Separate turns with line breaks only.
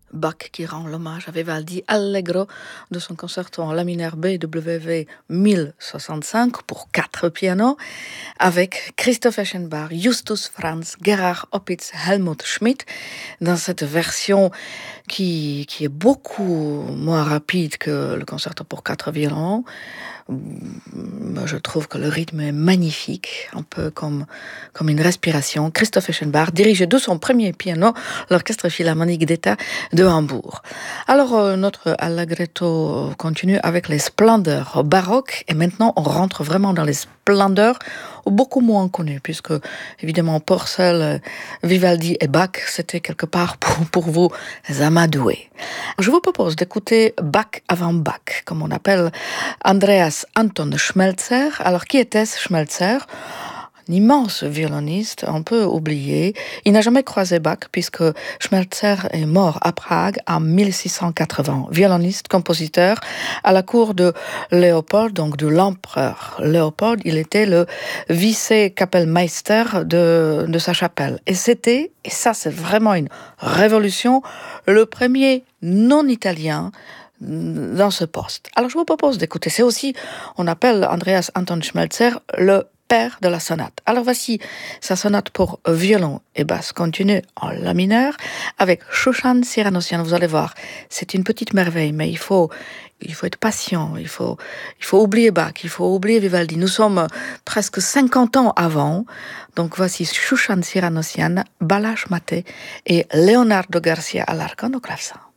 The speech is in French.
Bach qui rend l'hommage à Vivaldi Allegro de son concerto en La mineur BWV 1065 pour 4 pianos avec Christoph Eschenbach, Justus Franz, Gerhard Opitz, Helmut Schmidt dans cette version qui est beaucoup moins rapide que le concerto pour 4 violons. Je trouve que le rythme est magnifique, un peu comme une respiration. Christoph Eschenbach dirige de son premier piano l'Orchestre Philharmonique d'État de Hambourg. Alors, notre Allegretto continue avec les splendeurs baroques et maintenant on rentre vraiment dans les splendeurs beaucoup moins connues puisque évidemment Purcell, Vivaldi et Bach c'était quelque part pour vous amadoués. Je vous propose d'écouter Bach avant Bach, comme on appelle Andreas Anton Schmelzer. Alors qui était-ce Schmelzer? Un immense violoniste, un peu oublié. Il n'a jamais croisé Bach puisque Schmelzer est mort à Prague en 1680. Violoniste, compositeur à la cour de Léopold, donc de l'empereur Léopold. Il était le vice-kapellmeister de sa chapelle. Et ça c'est vraiment une révolution, le premier non-italien dans ce poste. Alors je vous propose d'écouter, c'est aussi, on appelle Andreas Anton Schmelzer le père de la sonate. Alors voici sa sonate pour violon et basse continue en la mineur avec Shushan Cyranosian. Vous allez voir, c'est une petite merveille, mais il faut être patient, il faut oublier Bach, il faut oublier Vivaldi. Nous sommes presque 50 ans avant, donc voici Shushan Cyranosian, Balázs Matthey et Leonardo Garcia à l'arcon au clavecin.